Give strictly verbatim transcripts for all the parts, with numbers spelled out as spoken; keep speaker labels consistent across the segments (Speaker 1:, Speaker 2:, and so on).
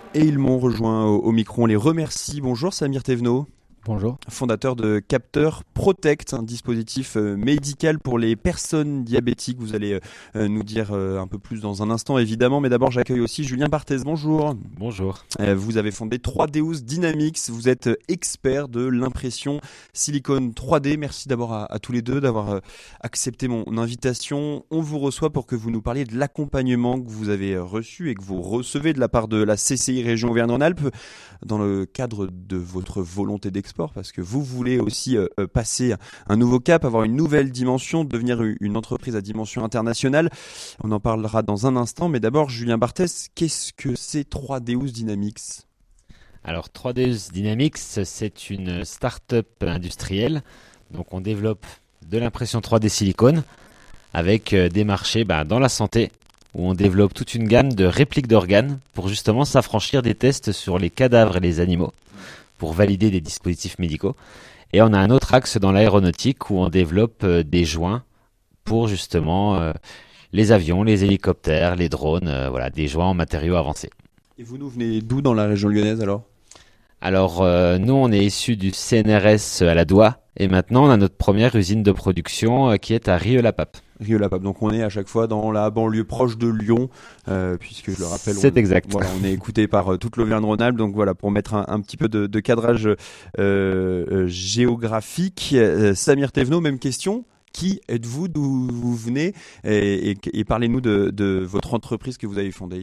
Speaker 1: Et ils m'ont rejoint au, au micro, on les remercie. Bonjour Samir Thévenot.
Speaker 2: Bonjour.
Speaker 1: Fondateur de Capteur Protect, un dispositif euh, médical pour les personnes diabétiques. Vous allez euh, nous dire euh, un peu plus dans un instant évidemment, mais d'abord j'accueille aussi Julien Barthez. Bonjour.
Speaker 3: Bonjour.
Speaker 1: Euh, vous avez fondé trois D Us Dynamics, vous êtes expert de l'impression silicone trois D. Merci d'abord à, à tous les deux d'avoir euh, accepté mon invitation. On vous reçoit pour que vous nous parliez de l'accompagnement que vous avez reçu et que vous recevez de la part de la C C I Région Auvergne-Rhône-Alpes dans le cadre de votre volonté d'export. Parce que vous voulez aussi euh, passer un nouveau cap, avoir une nouvelle dimension, devenir une entreprise à dimension internationale. On en parlera dans un instant, mais d'abord Julien Barthez, qu'est-ce que c'est trois D Us Dynamics ?
Speaker 3: Alors trois D Us Dynamics, c'est une start-up industrielle. Donc on développe de l'impression trois D silicone avec des marchés bah, dans la santé où on développe toute une gamme de répliques d'organes pour justement s'affranchir des tests sur les cadavres et les animaux, pour valider des dispositifs médicaux. Et on a un autre axe dans l'aéronautique où on développe euh, des joints pour justement euh, les avions, les hélicoptères, les drones, euh, voilà, des joints en matériaux avancés.
Speaker 1: Et vous nous venez d'où dans la région lyonnaise alors ?
Speaker 3: Alors euh, nous on est issus du C N R S à la Doua et maintenant on a notre première usine de production euh, qui est à Rieux-la-Pape.
Speaker 1: Rieux-la-Pape, donc on est à chaque fois dans la banlieue proche de Lyon, euh, puisque je le rappelle,
Speaker 3: c'est
Speaker 1: on,
Speaker 3: exact.
Speaker 1: Voilà, on est écouté par euh, toute l'Auvergne-Rhône-Alpes, donc voilà, pour mettre un, un petit peu de, de cadrage euh, euh, géographique. Euh, Samir Thévenot, même question. Qui êtes-vous, d'où vous venez et, et, et parlez-nous de, de votre entreprise que vous avez fondée.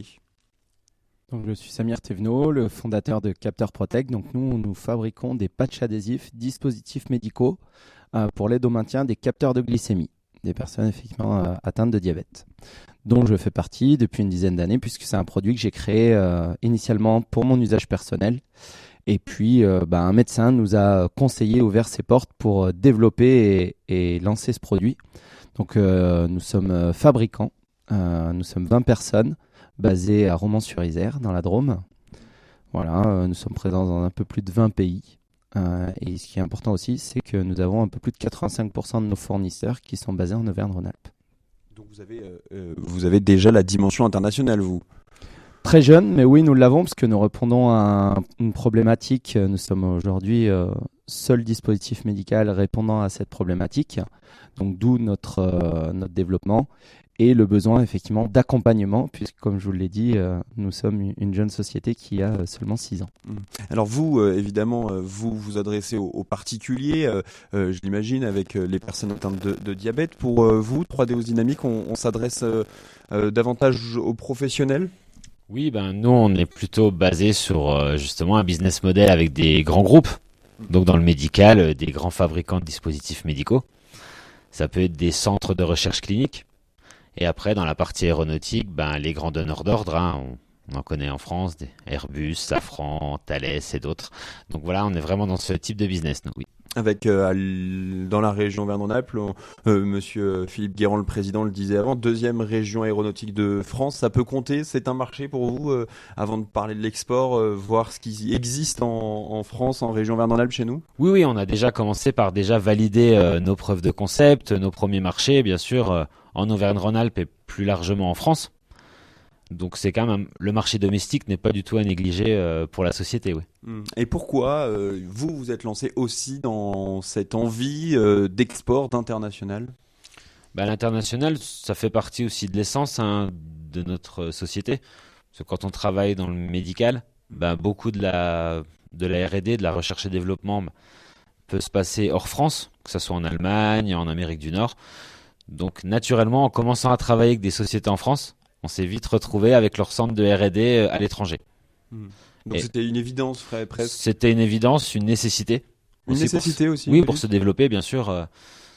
Speaker 2: Donc, je suis Samir Thévenot, le fondateur de Capteur Protect. Donc, nous, nous fabriquons des patchs adhésifs, dispositifs médicaux euh, pour l'aide au maintien des capteurs de glycémie des personnes effectivement euh, atteintes de diabète, dont je fais partie depuis une dizaine d'années, puisque c'est un produit que j'ai créé euh, initialement pour mon usage personnel. Et puis, euh, bah, un médecin nous a conseillé, ouvert ses portes pour euh, développer et, et lancer ce produit. Donc, euh, nous sommes fabricants, euh, nous sommes vingt personnes, basées à Romans-sur-Isère, dans la Drôme. Voilà, euh, nous sommes présents dans un peu plus de vingt pays. Euh, et ce qui est important aussi, c'est que nous avons un peu plus de quatre-vingt-cinq pour cent de nos fournisseurs qui sont basés en Auvergne-Rhône-Alpes.
Speaker 1: Donc vous avez, euh, vous avez déjà la dimension internationale, vous ?
Speaker 2: Très jeune, mais oui, nous l'avons parce que nous répondons à un, une problématique. Nous sommes aujourd'hui euh, seul dispositif médical répondant à cette problématique. Donc d'où notre, euh, notre développement et le besoin effectivement d'accompagnement, puisque comme je vous l'ai dit, euh, nous sommes une jeune société qui a seulement six ans.
Speaker 1: Alors vous, euh, évidemment, euh, vous vous adressez aux, aux particuliers, euh, euh, je l'imagine, avec euh, les personnes atteintes de, de diabète. Pour euh, vous, trois D Us Dynamics, on, on s'adresse euh, euh, davantage aux professionnels ?
Speaker 3: Oui, ben nous on est plutôt basé sur euh, justement un business model avec des grands groupes, donc dans le médical, euh, des grands fabricants de dispositifs médicaux. Ça peut être des centres de recherche clinique. Et après, dans la partie aéronautique, ben, les grands donneurs d'ordre, hein, on, on en connaît en France, des Airbus, Safran, Thales et d'autres. Donc voilà, on est vraiment dans ce type de business, nous, oui.
Speaker 1: Avec euh, dans la région Auvergne-Rhône-Alpes, euh, Monsieur Philippe Guérand, le président, le disait avant, deuxième région aéronautique de France, ça peut compter, c'est un marché pour vous, euh, avant de parler de l'export, euh, voir ce qui existe en, en France, en région Auvergne-Rhône-Alpes chez nous ?
Speaker 3: Oui, oui, on a déjà commencé par déjà valider euh, nos preuves de concept, nos premiers marchés, bien sûr, euh, en Auvergne-Rhône-Alpes et plus largement en France. Donc c'est quand même un, le marché domestique n'est pas du tout à négliger euh, pour la société, oui.
Speaker 1: Et pourquoi euh, vous vous êtes lancé aussi dans cette envie euh, d'export, d'international ?
Speaker 3: Bah, l'international, ça fait partie aussi de l'essence hein, de notre société. Parce que quand on travaille dans le médical, bah, beaucoup de la de la R et D, de la recherche et développement, bah, peut se passer hors France, que ce soit en Allemagne, en Amérique du Nord. Donc naturellement, en commençant à travailler avec des sociétés en France, on s'est vite retrouvé avec leur centre de R et D à l'étranger.
Speaker 1: Mmh. Donc
Speaker 3: et
Speaker 1: c'était une évidence, frère, presque.
Speaker 3: C'était une évidence, une nécessité.
Speaker 1: Une
Speaker 3: aussi
Speaker 1: nécessité
Speaker 3: pour,
Speaker 1: aussi.
Speaker 3: Oui, pour se développer, bien sûr. Euh,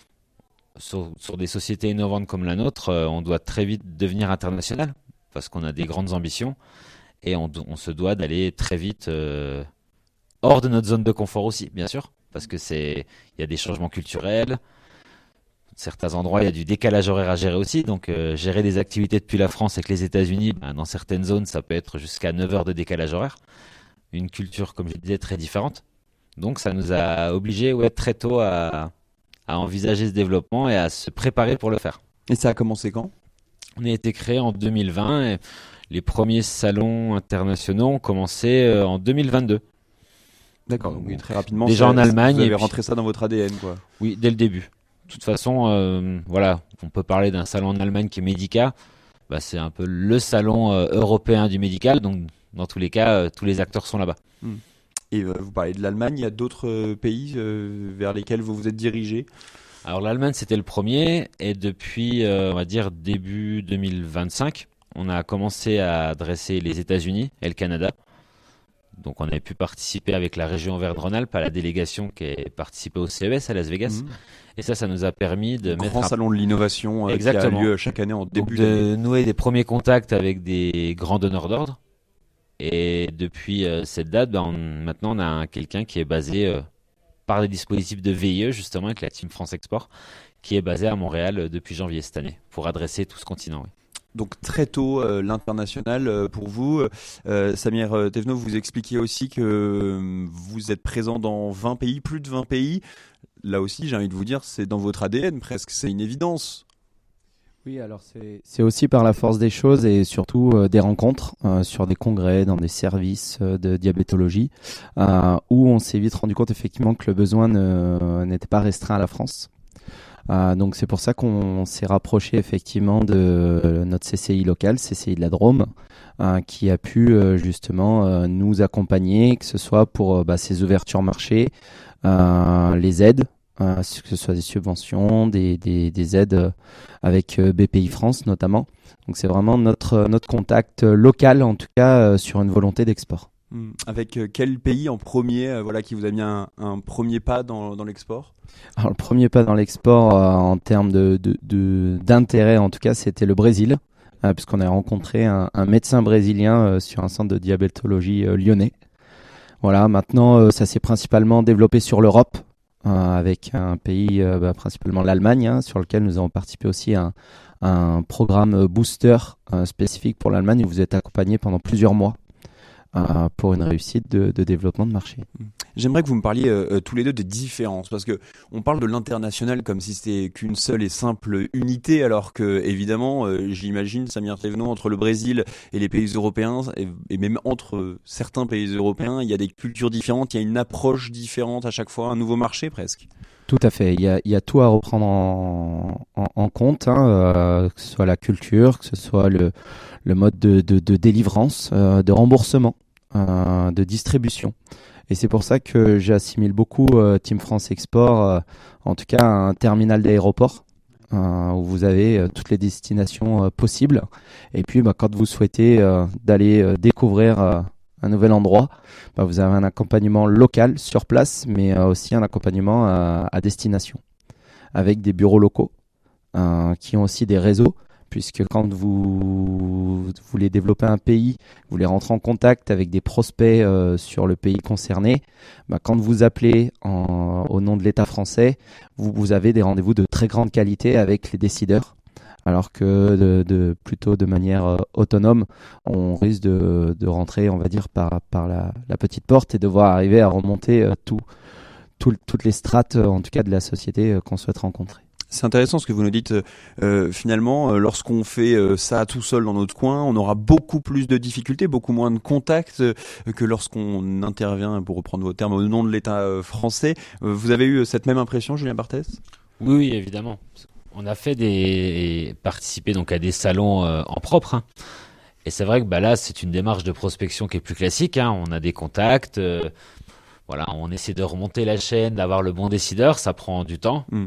Speaker 3: sur, sur des sociétés innovantes comme la nôtre, euh, on doit très vite devenir international parce qu'on a des grandes ambitions et on, on se doit d'aller très vite euh, hors de notre zone de confort aussi, bien sûr, parce que c'est, il y a des changements culturels. Certains endroits, il y a du décalage horaire à gérer aussi. Donc, euh, gérer des activités depuis la France avec les États-Unis, ben, dans certaines zones, ça peut être jusqu'à neuf heures de décalage horaire. Une culture, comme je disais, très différente. Donc, ça nous a obligés ouais, très tôt à, à envisager ce développement et à se préparer pour le faire.
Speaker 1: Et ça a commencé quand ?
Speaker 3: On a été créé en deux mille vingt. Et les premiers salons internationaux ont commencé euh, en deux mille vingt-deux.
Speaker 1: D'accord, donc oui, très rapidement.
Speaker 3: Déjà
Speaker 1: ça,
Speaker 3: en Allemagne.
Speaker 1: Vous avez
Speaker 3: et puis,
Speaker 1: rentré ça dans votre A D N, quoi.
Speaker 3: oui, dès le début. De toute façon, euh, voilà, on peut parler d'un salon en Allemagne qui est Medica. Bah, c'est un peu le salon euh, européen du médical, donc dans tous les cas, euh, tous les acteurs sont là-bas.
Speaker 1: Hmm. Et euh, vous parlez de l'Allemagne, il y a d'autres euh, pays euh, vers lesquels vous vous êtes dirigé?
Speaker 3: Alors l'Allemagne, c'était le premier, et depuis, euh, on va dire, début deux mille vingt-cinq, on a commencé à adresser les États-Unis et le Canada. Donc on avait pu participer avec la région Auvergne-Rhône-Alpes à la délégation qui est participée au C E S à Las Vegas. Mmh. Et ça, ça nous a permis de
Speaker 1: Grand
Speaker 3: mettre un
Speaker 1: salon de l'innovation euh, qui a lieu chaque année en début
Speaker 3: Donc
Speaker 1: d'année.
Speaker 3: de nouer des premiers contacts avec des grands donneurs d'ordre. Et depuis euh, cette date, ben, on, maintenant on a un, quelqu'un qui est basé euh, par des dispositifs de V I E, justement avec la Team France Export, qui est basé à Montréal euh, depuis janvier cette année, pour adresser tout ce continent. Oui.
Speaker 1: Donc très tôt, euh, l'international euh, pour vous. Euh, Samir euh, Thévenot, vous expliquiez aussi que euh, vous êtes présent dans vingt pays, plus de vingt pays. Là aussi, j'ai envie de vous dire, c'est dans votre A D N presque, c'est une évidence.
Speaker 2: Oui, alors c'est, c'est aussi par la force des choses et surtout euh, des rencontres euh, sur des congrès, dans des services euh, de diabétologie, euh, où on s'est vite rendu compte effectivement que le besoin ne, n'était pas restreint à la France. Euh, donc c'est pour ça qu'on s'est rapproché effectivement de notre C C I local, C C I de la Drôme, euh, qui a pu euh, justement euh, nous accompagner, que ce soit pour euh, bah, ces ouvertures marché, euh, les aides, euh, que ce soit des subventions, des, des, des aides avec euh, B P I France notamment. Donc c'est vraiment notre, notre contact local, en tout cas euh, sur une volonté d'export.
Speaker 1: Mmh. Avec euh, quel pays en premier, euh, voilà, qui vous a mis un, un premier pas dans, dans l'export?
Speaker 2: Alors le premier pas dans l'export euh, en termes de, de, de, d'intérêt, en tout cas, c'était le Brésil, euh, puisqu'on a rencontré un, un médecin brésilien euh, sur un centre de diabétologie euh, lyonnais. Voilà, maintenant, euh, ça s'est principalement développé sur l'Europe, euh, avec un pays, euh, bah, principalement l'Allemagne, hein, sur lequel nous avons participé aussi à un, un programme booster euh, spécifique pour l'Allemagne, où vous êtes accompagné pendant plusieurs mois. Euh, pour une réussite de, de développement de marché.
Speaker 1: J'aimerais que vous me parliez euh, tous les deux des différences, parce que on parle de l'international comme si c'était qu'une seule et simple unité, alors que évidemment, euh, j'imagine, Samir Thévenot, entre le Brésil et les pays européens, et, et même entre euh, certains pays européens, il y a des cultures différentes, il y a une approche différente à chaque fois, un nouveau marché presque.
Speaker 2: Tout à fait, il y a, il y a tout à reprendre en, en, en compte, hein, euh, que ce soit la culture, que ce soit le, le mode de, de, de délivrance, euh, de remboursement, euh, de distribution. Et c'est pour ça que j'assimile beaucoup euh, Team France Export, euh, en tout cas à un terminal d'aéroport, euh, où vous avez euh, toutes les destinations euh, possibles. Et puis bah, quand vous souhaitez euh, d'aller euh, découvrir euh, un nouvel endroit, bah, vous avez un accompagnement local sur place, mais euh, aussi un accompagnement à, à destination, avec des bureaux locaux euh, qui ont aussi des réseaux, puisque quand vous, vous voulez développer un pays, vous voulez rentrer en contact avec des prospects euh, sur le pays concerné, bah, quand vous appelez en, au nom de l'État français, vous, vous avez des rendez-vous de très grande qualité avec les décideurs. Alors que de, de, plutôt de manière euh, autonome, on risque de, de rentrer, on va dire, par, par la, la petite porte et devoir arriver à remonter euh, tout, tout, toutes les strates, euh, en tout cas de la société euh, qu'on souhaite rencontrer.
Speaker 1: C'est intéressant ce que vous nous dites. Euh, finalement, euh, lorsqu'on fait euh, ça tout seul dans notre coin, on aura beaucoup plus de difficultés, beaucoup moins de contacts euh, que lorsqu'on intervient, pour reprendre vos termes, au nom de l'État euh, français. Euh, vous avez eu cette même impression, Julien Barthès ?
Speaker 3: Oui, oui, évidemment. On a fait des participer donc à des salons euh, en propre, hein. Et c'est vrai que bah là c'est une démarche de prospection qui est plus classique, hein. On a des contacts, euh, voilà, on essaie de remonter la chaîne, d'avoir le bon décideur, ça prend du temps, mmh.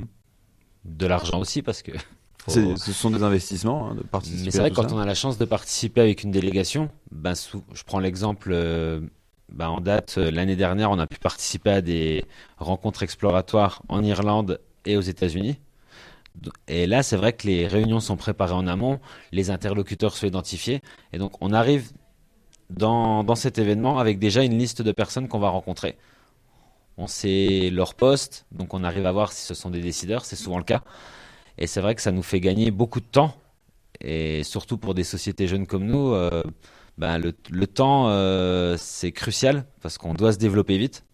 Speaker 3: de l'argent aussi parce que faut...
Speaker 1: c'est, ce sont des investissements, hein, de participer.
Speaker 3: Mais c'est vrai que quand
Speaker 1: ça.
Speaker 3: on a la chance de participer avec une délégation, ben sous... je prends l'exemple. Euh, ben en date euh, l'année dernière, on a pu participer à des rencontres exploratoires en Irlande et aux États-Unis. Et là, c'est vrai que les réunions sont préparées en amont, les interlocuteurs sont identifiés, et donc on arrive dans, dans cet événement avec déjà une liste de personnes qu'on va rencontrer. On sait leur poste, donc on arrive à voir si ce sont des décideurs, c'est souvent le cas. Et c'est vrai que ça nous fait gagner beaucoup de temps, et surtout pour des sociétés jeunes comme nous, euh, ben le, le temps euh, c'est crucial parce qu'on doit se développer vite.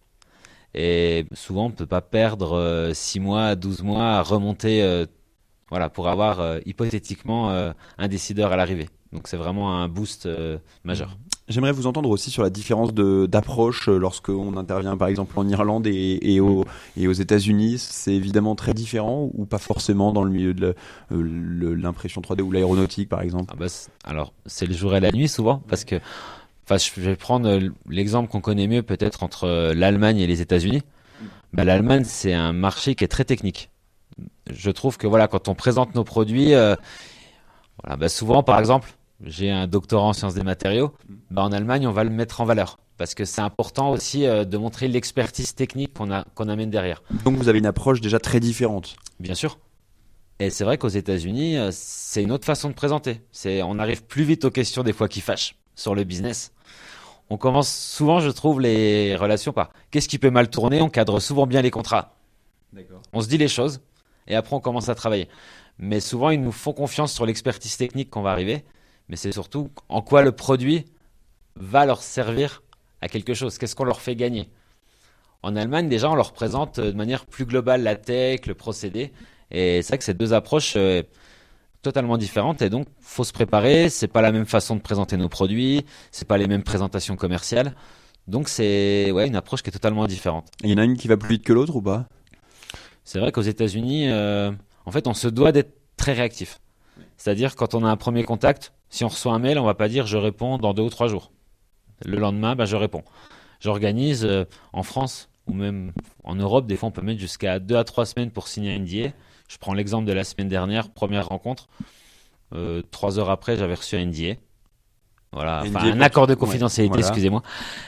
Speaker 3: Et souvent, on ne peut pas perdre euh, six mois, douze mois à remonter euh, voilà, pour avoir euh, hypothétiquement euh, un décideur à l'arrivée. Donc c'est vraiment un boost euh, majeur.
Speaker 1: J'aimerais vous entendre aussi sur la différence de, d'approche lorsqu'on intervient par exemple en Irlande et, et, au, et aux États-Unis. C'est évidemment très différent ou pas forcément dans le milieu de la- euh, le- l'impression trois D ou l'aéronautique par exemple.
Speaker 3: Ah bah, c'est- alors c'est le jour et la nuit souvent parce que, enfin, je vais prendre euh, l'exemple qu'on connaît mieux peut-être entre euh, l'Allemagne et les États-Unis. Bah, l'Allemagne c'est un marché qui est très technique. Je trouve que voilà, quand on présente nos produits, euh, voilà, bah, souvent par exemple, j'ai un doctorat en sciences des matériaux. Bah, en Allemagne, on va le mettre en valeur parce que c'est important aussi euh, de montrer l'expertise technique qu'on a, qu'on amène derrière.
Speaker 1: Donc vous avez une approche déjà très différente.
Speaker 3: Bien sûr. Et c'est vrai qu'aux États-Unis, euh, c'est une autre façon de présenter. C'est, on arrive plus vite aux questions des fois qui fâchent sur le business. On commence souvent, je trouve, les relations par qu'est-ce qui peut mal tourner. On cadre souvent bien les contrats.
Speaker 1: D'accord.
Speaker 3: On se dit les choses et après on commence à travailler. Mais souvent, ils nous font confiance sur l'expertise technique qu'on va arriver. Mais c'est surtout en quoi le produit va leur servir à quelque chose. Qu'est-ce qu'on leur fait gagner? En Allemagne, déjà, on leur présente de manière plus globale la tech, le procédé. Et c'est vrai que c'est deux approches euh, totalement différentes. Et donc, faut se préparer. C'est pas la même façon de présenter nos produits. C'est pas les mêmes présentations commerciales. Donc, c'est ouais, une approche qui est totalement différente.
Speaker 1: Il y en a une qui va plus vite que l'autre ou pas?
Speaker 3: C'est vrai qu'aux États-Unis, euh, en fait, on se doit d'être très réactif. C'est-à-dire, quand on a un premier contact, si on reçoit un mail, on va pas dire je réponds dans deux ou trois jours. Le lendemain, bah, je réponds. J'organise euh, en France ou même en Europe, des fois on peut mettre jusqu'à deux à trois semaines pour signer un N D A. Je prends l'exemple de la semaine dernière, première rencontre. Euh, trois heures après, j'avais reçu un N D A. Voilà, enfin,
Speaker 1: N D A,
Speaker 3: un accord de
Speaker 1: ouais,
Speaker 3: confidentialité,
Speaker 1: voilà.
Speaker 3: excusez-moi.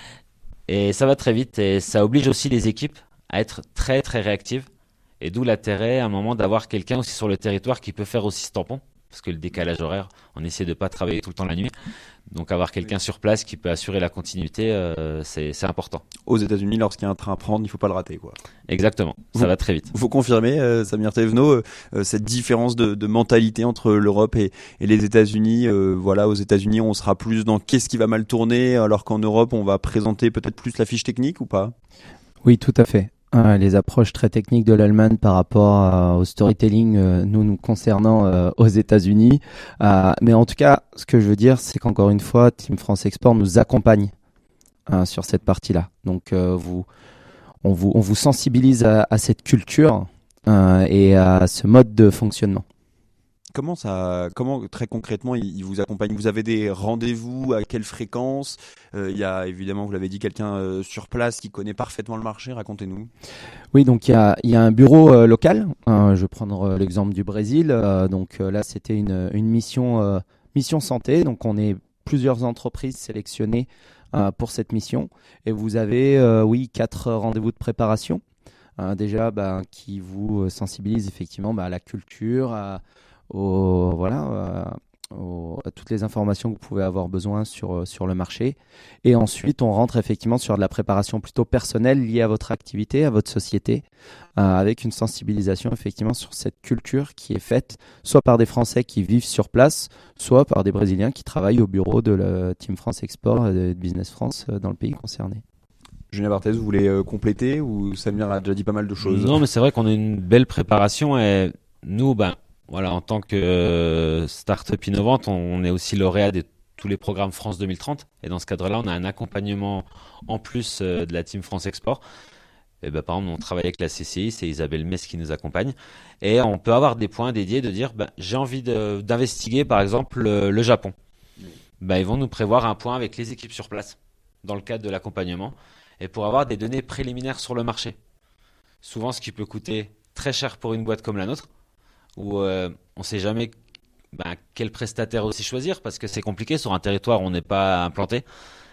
Speaker 3: Et ça va très vite et ça oblige aussi les équipes à être très très réactives. Et d'où l'intérêt à un moment d'avoir quelqu'un aussi sur le territoire qui peut faire aussi ce tampon. Parce que le décalage horaire, on essaie de ne pas travailler tout le temps la nuit. Donc avoir quelqu'un sur place qui peut assurer la continuité, euh, c'est, c'est important.
Speaker 1: Aux États-Unis, lorsqu'il y a un train à prendre, il faut pas le rater, quoi.
Speaker 3: Exactement, ça
Speaker 1: Vous-
Speaker 3: va très vite.
Speaker 1: Vous confirmez, euh, Samir Thévenot, euh, euh, cette différence de, de mentalité entre l'Europe et, et les États-Unis. Euh, voilà, aux États-Unis, on sera plus dans qu'est-ce qui va mal tourner, alors qu'en Europe, on va présenter peut-être plus la fiche technique ou pas?
Speaker 2: Oui, tout à fait. Euh, les approches très techniques de l'Allemagne par rapport à- au storytelling, euh, nous nous concernant euh, aux États-Unis. Euh, mais en tout cas, ce que je veux dire, c'est qu'encore une fois, Team France Export nous accompagne euh, sur cette partie-là. Donc, euh, vous, on vous, on vous sensibilise à, à cette culture euh, et à ce mode de fonctionnement.
Speaker 1: Comment ça, comment très concrètement il, il vous accompagne? Vous avez des rendez-vous à quelle fréquence? Euh, Il y a évidemment, vous l'avez dit, quelqu'un euh, sur place qui connaît parfaitement le marché. Racontez-nous.
Speaker 2: Oui, donc il y a, il y a un bureau euh, local. Euh, je vais prendre euh, l'exemple du Brésil. Euh, donc euh, là, c'était une, une mission, euh, mission santé. Donc on est plusieurs entreprises sélectionnées euh, pour cette mission. Et vous avez, euh, oui, quatre rendez-vous de préparation. Euh, déjà, ben, qui vous sensibilisent effectivement ben, à la culture, à, au, voilà, euh, au- à toutes les informations que vous pouvez avoir besoin sur, euh, sur le marché. Et ensuite, on rentre effectivement sur de la préparation plutôt personnelle liée à votre activité, à votre société, euh, avec une sensibilisation effectivement sur cette culture qui est faite soit par des Français qui vivent sur place, soit par des Brésiliens qui travaillent au bureau de la Team France Export et de Business France euh, dans le pays concerné.
Speaker 1: Julien Barthez, vous voulez euh, compléter ou Samir a déjà dit pas mal de choses?
Speaker 3: Non, mais c'est vrai qu'on a une belle préparation et nous, ben, voilà, en tant que euh, start-up innovante, on, on est aussi lauréat de tous les programmes France deux mille trente. Et dans ce cadre-là, on a un accompagnement en plus euh, de la Team France Export. Et ben, par exemple, on travaille avec la C C I, c'est Isabelle Metz qui nous accompagne. Et on peut avoir des points dédiés de dire, ben, j'ai envie de- d'investiguer, par exemple, le, le Japon. Ben, ils vont nous prévoir un point avec les équipes sur place, dans le cadre de l'accompagnement, et pour avoir des données préliminaires sur le marché. Souvent, ce qui peut coûter très cher pour une boîte comme la nôtre, où euh, on ne sait jamais ben, quel prestataire aussi choisir, parce que c'est compliqué sur un territoire où on n'est pas implanté.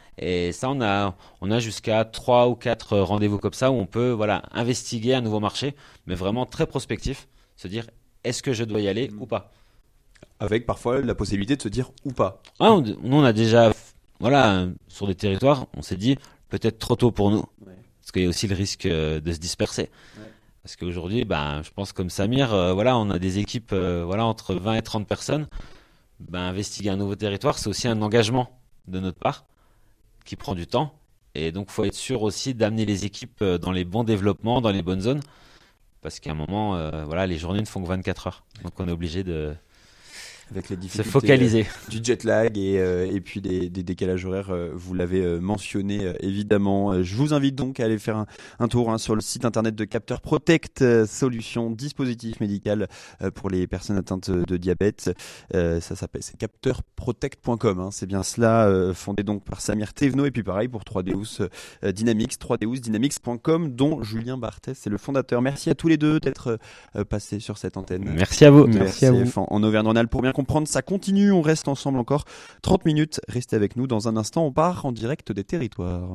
Speaker 3: Et ça, on a, on a jusqu'à trois ou quatre rendez-vous comme ça où on peut voilà, investiguer un nouveau marché, mais vraiment très prospectif, se dire est-ce que je dois y aller ou pas.
Speaker 1: Avec parfois la possibilité de se dire ou pas.
Speaker 3: Ah, on, nous, on a déjà, voilà, sur des territoires, on s'est dit peut-être trop tôt pour nous,
Speaker 1: Ouais.
Speaker 3: parce qu'il y a aussi le risque euh, de se disperser.
Speaker 1: Ouais.
Speaker 3: Parce qu'aujourd'hui, ben, je pense comme Samir, euh, voilà, on a des équipes euh, voilà, entre vingt et trente personnes. Ben, investiguer un nouveau territoire, c'est aussi un engagement de notre part qui prend du temps. Et donc, il faut être sûr aussi d'amener les équipes euh, dans les bons développements, dans les bonnes zones. Parce qu'à un moment, euh, voilà, les journées ne font que vingt-quatre heures. Donc, on est obligé de,
Speaker 1: Avec les
Speaker 3: se
Speaker 1: difficultés
Speaker 3: focaliser.
Speaker 1: euh, du jet lag et, euh, et puis des, des décalages horaires, euh, vous l'avez euh, mentionné euh, évidemment. Euh, je vous invite donc à aller faire un, un tour hein, sur le site internet de Capteur Protect, euh, solution dispositif médical euh, pour les personnes atteintes de diabète. Euh, ça s'appelle, c'est capteur protect point com, hein, c'est bien cela, euh, fondé donc par Samir Thévenot et puis pareil pour trois D Ous euh, Dynamics, trois D Ous Dynamics point com dont Julien Barthès est le fondateur. Merci à tous les deux d'être euh, passés sur cette antenne.
Speaker 3: Merci à vous.
Speaker 2: Merci à vous.
Speaker 1: R C F en, en Auvergne-Rhône-Alpes pour bien comprendre, ça continue, on reste ensemble encore trente minutes, restez avec nous, dans un instant on part en direct des territoires.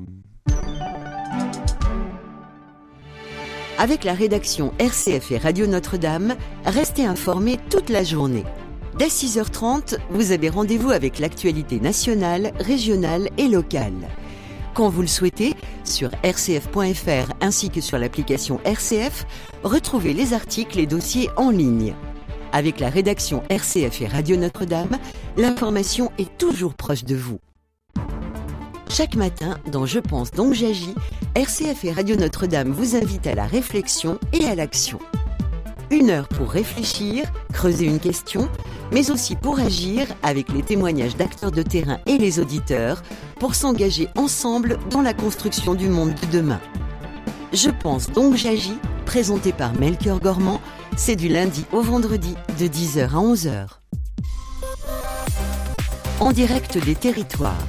Speaker 4: Avec la rédaction R C F et Radio Notre-Dame, restez informés toute la journée. Dès six heures trente, vous avez rendez-vous avec l'actualité nationale, régionale et locale. Quand vous le souhaitez, sur r c f point f r ainsi que sur l'application R C F, retrouvez les articles et dossiers en ligne. Avec la rédaction R C F et Radio Notre-Dame, l'information est toujours proche de vous. Chaque matin, dans Je pense donc j'agis, R C F et Radio Notre-Dame vous invitent à la réflexion et à l'action. Une heure pour réfléchir, creuser une question, mais aussi pour agir avec les témoignages d'acteurs de terrain et les auditeurs, pour s'engager ensemble dans la construction du monde de demain. Je pense donc j'agis, présenté par Melchior Gormand, c'est du lundi au vendredi de dix heures à onze heures. En direct des territoires.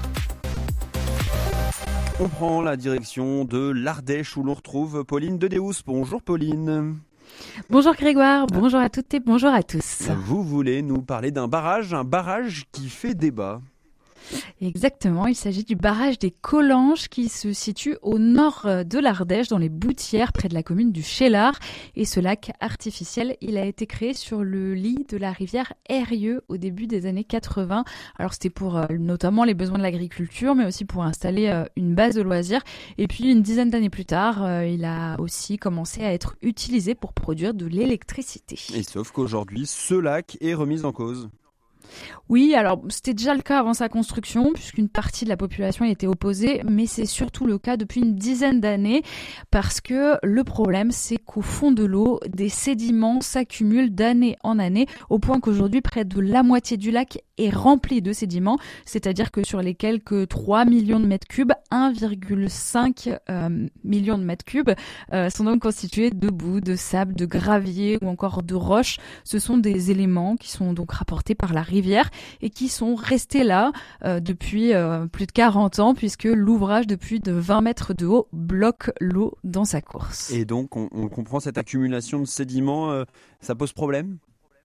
Speaker 1: On prend la direction de l'Ardèche où l'on retrouve Pauline Dedéus. Bonjour Pauline.
Speaker 5: Bonjour Grégoire, bonjour à toutes et bonjour à tous.
Speaker 1: Vous voulez nous parler d'un barrage, un barrage qui fait débat.
Speaker 5: Exactement, il s'agit du barrage des Collanges qui se situe au nord de l'Ardèche, dans les Boutières, près de la commune du Cheylard. Et ce lac artificiel, il a été créé sur le lit de la rivière Eyrieux au début des années quatre-vingts. Alors c'était pour euh, notamment les besoins de l'agriculture, mais aussi pour installer euh, une base de loisirs. Et puis une dizaine d'années plus tard, euh, il a aussi commencé à être utilisé pour produire de l'électricité.
Speaker 1: Et sauf qu'aujourd'hui, ce lac est remis en cause.
Speaker 5: Oui, alors c'était déjà le cas avant sa construction, puisqu'une partie de la population y était opposée, mais c'est surtout le cas depuis une dizaine d'années, parce que le problème, c'est qu'au fond de l'eau, des sédiments s'accumulent d'année en année, au point qu'aujourd'hui, près de la moitié du lac est rempli de sédiments, c'est-à-dire que sur les quelques trois millions de mètres cubes, un virgule cinq euh, million de mètres cubes euh, sont donc constitués de boue, de sable, de gravier ou encore de roches. Ce sont des éléments qui sont donc rapportés par la rivière et qui sont restés là euh, depuis euh, plus de quarante ans, puisque l'ouvrage de plus de vingt mètres de haut bloque l'eau dans sa course.
Speaker 1: Et donc on, on comprend cette accumulation de sédiments, euh, ça pose problème ?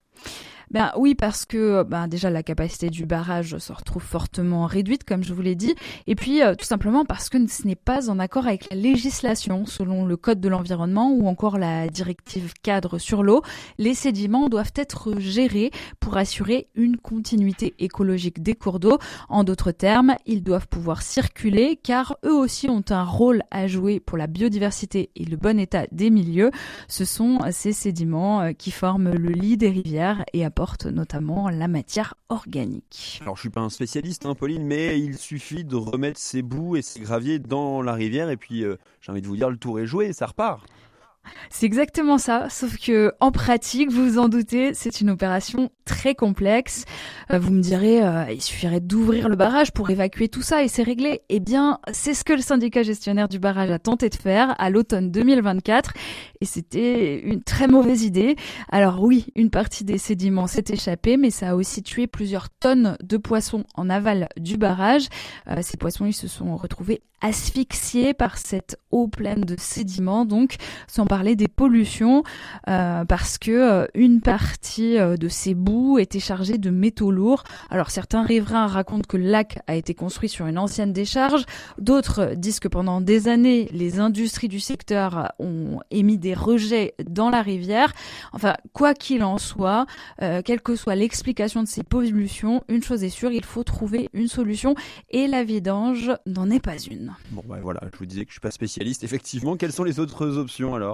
Speaker 5: Ben oui, parce que ben déjà la capacité du barrage se retrouve fortement réduite, comme je vous l'ai dit, et puis euh, tout simplement parce que ce n'est pas en accord avec la législation, selon le Code de l'environnement ou encore la directive cadre sur l'eau. Les sédiments doivent être gérés pour assurer une continuité écologique des cours d'eau. En d'autres termes, ils doivent pouvoir circuler, car eux aussi ont un rôle à jouer pour la biodiversité et le bon état des milieux. Ce sont ces sédiments qui forment le lit des rivières et apportent notamment la matière organique.
Speaker 1: Alors je suis pas un spécialiste, hein, Pauline, mais il suffit de remettre ces boues et ces graviers dans la rivière et puis euh, j'ai envie de vous dire, le tour est joué, ça repart.
Speaker 5: C'est exactement ça, sauf que en pratique, vous vous en doutez, c'est une opération très complexe. Euh, vous me direz, euh, il suffirait d'ouvrir le barrage pour évacuer tout ça et c'est réglé. Eh bien, c'est ce que le syndicat gestionnaire du barrage a tenté de faire à l'automne deux mille vingt-quatre et c'était une très mauvaise idée. Alors oui, une partie des sédiments s'est échappée, mais ça a aussi tué plusieurs tonnes de poissons en aval du barrage. Euh, ces poissons, ils se sont retrouvés asphyxiés par cette eau pleine de sédiments, donc sans parler des pollutions, euh, parce que euh, une partie euh, de ces boues était chargée de métaux lourds. Alors certains riverains racontent que le lac a été construit sur une ancienne décharge, d'autres disent que pendant des années, les industries du secteur ont émis des rejets dans la rivière. Enfin, quoi qu'il en soit, euh, quelle que soit l'explication de ces pollutions, une chose est sûre, il faut trouver une solution et la vidange n'en est pas une.
Speaker 1: Bon bah voilà, je vous disais que je suis pas spécialiste, effectivement. Quelles sont les autres options alors ?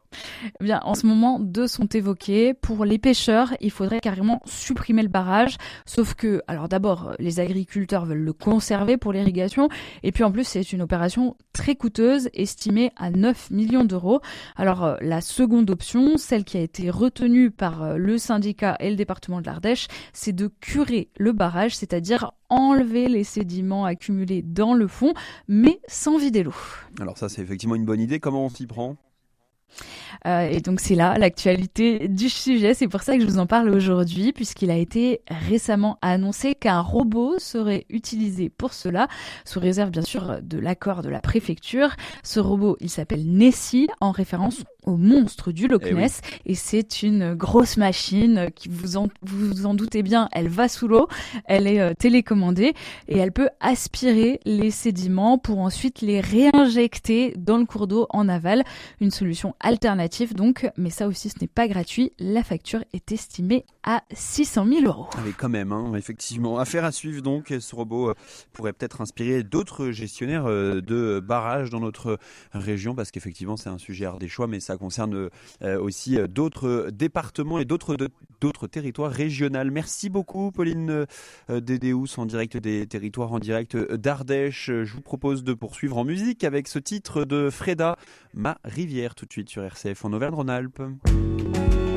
Speaker 5: Eh bien, en ce moment, deux sont évoqués. Pour les pêcheurs, il faudrait carrément supprimer le barrage. Sauf que, alors d'abord, les agriculteurs veulent le conserver pour l'irrigation. Et puis en plus, c'est une opération très coûteuse, estimée à neuf millions d'euros. Alors, la seconde option, celle qui a été retenue par le syndicat et le département de l'Ardèche, c'est de curer le barrage, c'est-à-dire enlever les sédiments accumulés dans le fond, mais sans vider l'eau.
Speaker 1: Alors ça, c'est effectivement une bonne idée. Comment on s'y prend ?
Speaker 5: Euh, et donc c'est là l'actualité du sujet, c'est pour ça que je vous en parle aujourd'hui, puisqu'il a été récemment annoncé qu'un robot serait utilisé pour cela, sous réserve bien sûr de l'accord de la préfecture. Ce robot, il s'appelle Nessie, en référence au monstre du Loch Ness, et, oui. et c'est une grosse machine qui, vous en, vous, vous en doutez bien, elle va sous l'eau, elle est euh, télécommandée, et elle peut aspirer les sédiments pour ensuite les réinjecter dans le cours d'eau en aval, une solution alternative donc, mais ça aussi ce n'est pas gratuit, la facture est estimée à six cent mille euros.
Speaker 1: Ah mais quand même, hein, effectivement, affaire à suivre donc, ce robot euh, pourrait peut-être inspirer d'autres gestionnaires euh, de barrages dans notre région, parce qu'effectivement c'est un sujet ardéchois, mais ça concerne euh, aussi euh, d'autres départements et d'autres, de, d'autres territoires régionaux. Merci beaucoup Pauline euh, Dédéus en direct des territoires en direct d'Ardèche. Je vous propose de poursuivre en musique avec ce titre de Freda, Ma rivière, tout de suite sur R C F en Auvergne-Rhône-Alpes.